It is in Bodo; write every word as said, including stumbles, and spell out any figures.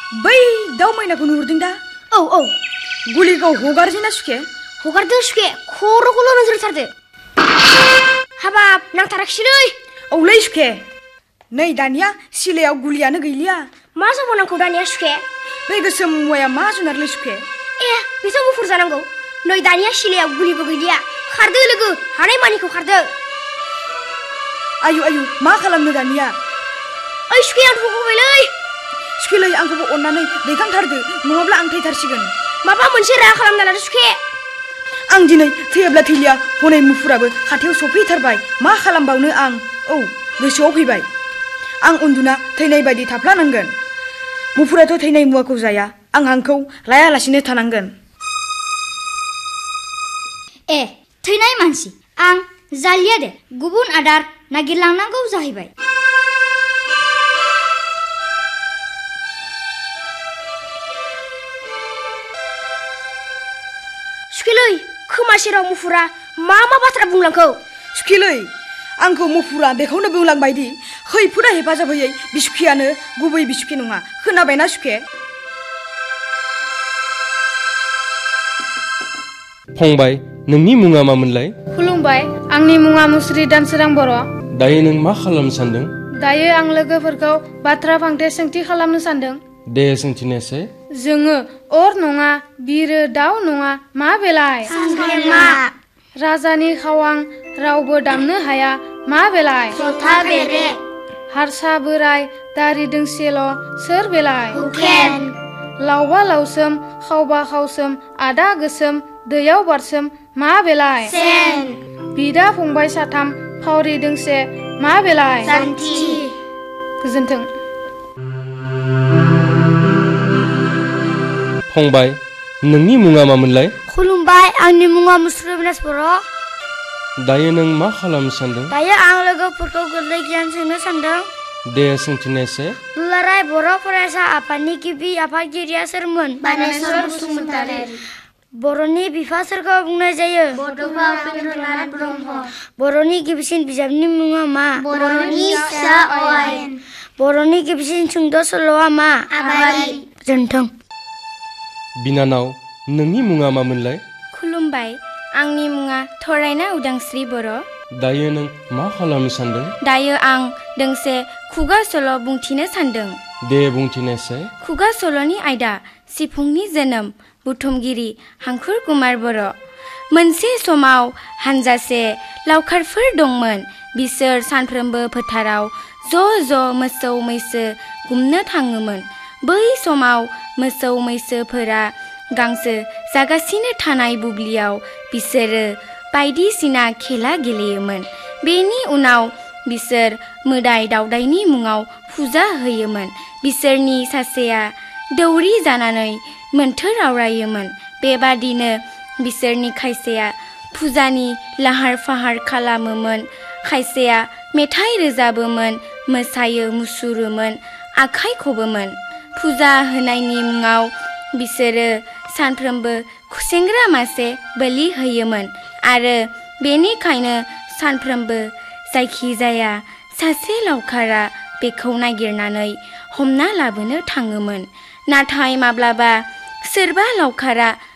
बै दाउ मैनाखौ नुहुरदों दा? औ औ गुलिखौ हगारसैना सुखे? हगारदो सुखे, खर'खौल' नोजोर होथारदो। हाबाब नांथाराखिसैलै। औलै सुखे, नै दानिया सिलायाव गुलियानो गैलिया। मा जाबावनांगौ दानिया सुखे? बे गोसोम मुवाया मा जुनारलै सुखे? ए बेथ' मुफुर जानांगौ। नै दानिया सिलायाव गुलिबो गैलिया। खारदो लोगो, हानायमानिखौ खारदो। आयु आयु मा खालामनो दानिया? ओइ सुखे आं थगायबायलै। सुखेलै आंखौबो अननानै दैखांथारदो, नङाब्ला आं थैथारसिगोन। माबा मोनसे राहा खालामना लादो सुखे। आं दिनै थैयाब्ला थैलिया, हनै मुफुराबो खाथियाव सफैथारबाय। मा खालामबावनो आं? औ गोसोआव फैबाय, आं उन्दुना थैनाय बायदि थाफ्लानांगोन। मुफुराथ' थैनाय मुवाखौ जाया, आं हांखौ लायालासिनो थानांगोन। ए थैनाय मानसि, आं जालिया दे, गुबुन आदार नागिरलांनांगौ जाहैबाय। सुखेलै खोमा सेराव मुफुरा मा मा बाथ्रा बुंलांखौ? सुखेलै आंखौ मुफुरा बेखौनो बुंलांबायदि खैफोदा हेफाजाब होयै बिसुखियानो गुबै बिसुखि नङा। खोनाबायना सुखे? फंबाय, नोंनि मुङा मामोनलाय? खुलुमबाय, आंनि मुङा मुस्रि दानसोरां बर'। दायो नों मा खालामनो सानदों? दायो आं लोगोफोरखौ बाथ्रा फांथे सोंथि खालामनो सानदों। दे सोंथिनायसाय। जोङो अर नङा, बिरो दाउ नङा, मा बेलाय? सांग्रेमा। राजानि खावां रावबो दामनो हाया, मा बेलाय? जथा बेरे। हारसा बोराय दारि दोंसेल' सोर बेलाय? हुकेन। लावबा लावसोम खावबा खावसोम आदा गोसोम दैयाव बारसोम, मा बेलाय? सेन। बिदा फंबाय साथाम फावरि दोंसे, मा बेलाय? जान्थि। गोजोन्थों। फंबाय, नोंनि मुङा मामोनलाय? खुलुमबाय, आंनि मुङा मुस्रि अबिनाश बर'। दायो नों मा खालामनो सानदों? दायो आं लोगोफोरखौ गोरलै गियान सोंनो सानदों। दे सोंथिनायसाय। दुलाराय बर' फरायसा आफादनि गिबि आफादगिरिया सोरमोन? बानेश्वर बसुमतारी। बर'नि बिफा सोरखौ बुंनाय जायो? बड'फा उपेन्द्रनाथ ब्रह्म। बर'नि गिबिसिन बिजाबनि मुङा मा? बर'नि फिसा अवायेन। बर'नि गिबिसिन सुंद' सल'आ मा? आबारि। गोजोन्थों। बिनानाव, नोंनि मुङा मामोनलाय? खुलुमबाय, आंनि मुङा थरायना उदांस्रि बर'। दायो नों मा खालामनो सानदों? दायो आं दोंसे खुगा सल' बुंथिनो सानदों। दे बुंथिनायसाय। खुगा सल'नि आयदा सिफुंनि जोनोम, बुथुमगिरि हांखुर कुमार बर'। मोनसे समाव हानजासे लावखारफोर दंमोन। बिसोर सानफ्रोमबो फोथाराव ज' ज' मोसौ मैसो गुमनो थाङोमोन। बै समाव मोसौ मैसोफोरा गांसो जागासिनो थानाय बुब्लियाव बिसोरो बायदिसिना खेला गेलेयोमोन। बेनि उनाव बिसोर मोदाय दावदायनि मुङाव फुजा होयोमोन। बिसोरनि सासेया दौरि जानानै मोन्थोर आवरायोमोन। बेबादिनो बिसोरनि खायसेया फुजानि लाहार फाहार खालामोमोन, खायसेया मेथाइ रोजाबोमोन, मोसायो मुसुरोमोन, आखाइ खबोमोन। फुजा होनायनि मुङाव बिसोरो सानफ्रोमबो खुसेंग्रा मासे बोलि होयोमोन आरो बेनिखायनो सानफ्रोमबो जायखिजाया सासे लावखारा बेखौ नागिरनानै हमना लाबोनो थाङोमोन। नाथाय माब्लाबा सोरबा लावखारा